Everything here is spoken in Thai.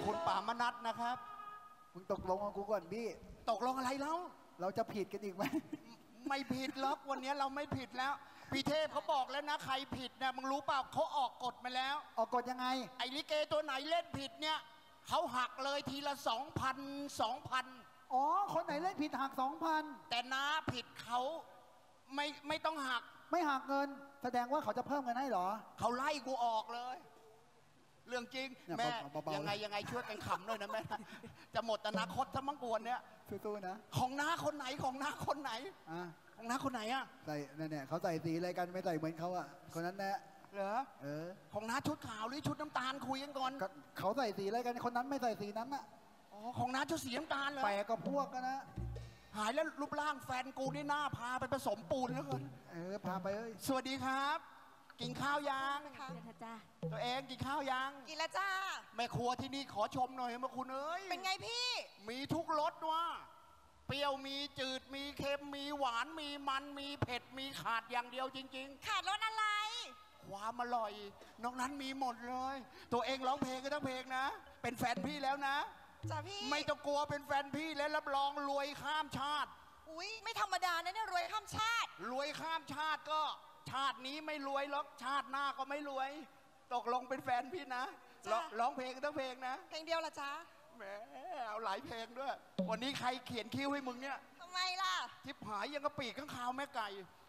คุณป่ามนัสนะครับมึงตกลงกับกูก่อนพี่ตกลงอะไรแล้วเราจะผิดกันอีกไหมไม่ผิดหรอกวันนี้เราไม่ผิดแล้วพี่เทพเขาบอกแล้วนะใครผิดนะมึงรู้เปล่าเขาออกกฎมาแล้วออกกฎยังไงไอ้ลิเกตัวไหนเล่นผิดเนี่ยเขาหักเลยทีละ2,000 อ๋อคนไหนเล่นผิดหัก2,000 แต่น้าผิดเขาไม่ต้องหักไม่หักเงินแสดงว่าเขาจะเพิ่มเงินให้เหรอเขาไล่กูออกเลยเรื่องจริงแม่ยังไงช่วยกันขำด้วยนะแม่จะหมดอนาคตทั้งมังกรเนี่ยสู้ๆนะของน้าคนไหนของน้าคนไหนของน้าคนไหนอะใส่เนี่ยเขาใส่สีอะไรกันไม่ใส่เหมือนเขาอะคนนั้นแหละเหรอของน้าชุดขาวหรือชุดน้ำตาลคุยกันก่อนเขาใส่สีอะไรกันคนนั้นไม่ใส่สีนั้นอะอ๋อของน้าชุดสีน้ำตาลเหรอแปลกกับพวกกันนะหายแล้วรูปร่างแฟนกูนี่หน้าพาไปผสมปูนแล้วกันพาไปสวัสดีครับกินข้าวยังจ้าตัวเองกินข้าวยังกินแล้วจ้าแม่ครัวที่นี่ขอชมหน่อยมาคุณเอ้ยเป็นไงพี่มีทุกรสว่ะเปรี้ยวมีจืดมีเค็มมีหวานมีมันมีเผ็ดมีขาดอย่างเดียวจริงๆขาดรสอะไรความอร่อยนอกนั้นมีหมดเลยตัวเองร้องเพลงก็ต้องเพลงนะเป็นแฟนพี่แล้วนะจ้าพี่ไม่ต้องกลัวเป็นแฟนพี่แล้วรับรองรวยข้ามชาติอุ้ยไม่ธรรมดานะเนี่ยรวยข้ามชาติรวยข้ามชาติก็ชาตินี้ไม่รวยหรอกชาติหน้าก็ไม่รวยตกลงเป็นแฟนพี่นะร้องเพลงก็ต้องเพลงนะเพลงเดียวละจ้าแหมเอาหลายเพลงด้วยวันนี้ใครเขียนคิ้วให้มึงเนี่ยทำไมล่ะทิพหายยังกระปีกข้างคาวแม่ไก่